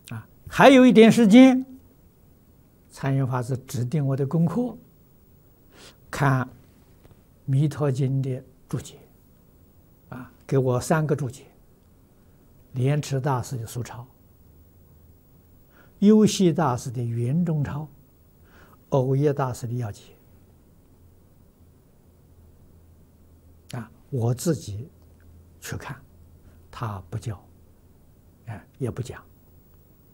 还有一点时间，参云法师指定我的功课，看《弥陀经》的注解，给我3个注解：莲池大师的疏钞，优溪大师的圆中钞，藕叶大师的要解。我自己去看，他不教，也不讲。